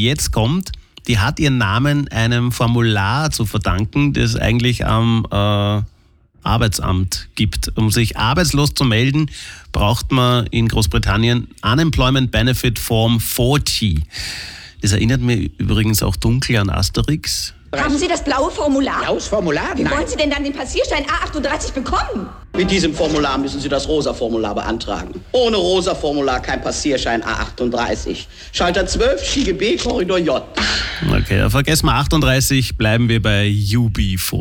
die jetzt kommt, die hat ihren Namen einem Formular zu verdanken, das eigentlich am Arbeitsamt gibt. Um sich arbeitslos zu melden, braucht man in Großbritannien Unemployment Benefit Form 40. Das erinnert mich übrigens auch dunkel an Asterix. Haben Sie das blaue Formular? Blaues Formular? Wie Nein. wollen Sie denn dann den Passierschein A38 bekommen? Mit diesem Formular müssen Sie das rosa Formular beantragen. Ohne rosa Formular kein Passierschein A38. Schalter 12, Schiege B, Korridor J. Okay, vergessen wir 38, bleiben wir bei UB40.